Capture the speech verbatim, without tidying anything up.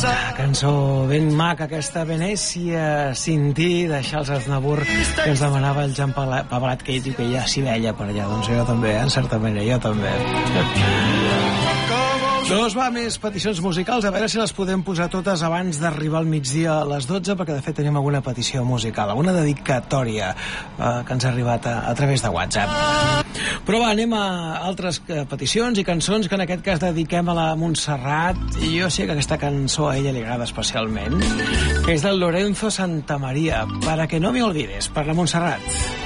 Cançó ben maca, aquesta Venècia sin ti de Charles Aznavour, que ens demanava el Jan Pavalat, que ell diu que ja s'hi veia per allà. Doncs jo també, en certa manera, jo també. Doncs va, més peticions musicals, a veure si les podem posar totes abans d'arribar al migdia a les dotze, perquè de fet tenim alguna petició musical, alguna dedicatòria eh, que ens ha arribat a, a través de WhatsApp. Però va, anem a altres peticions i cançons que en aquest cas dediquem a la Montserrat, i jo sé que aquesta cançó a ella li agrada especialment, que és del Lorenzo Santamaría, Para que no me olvides, per la Montserrat.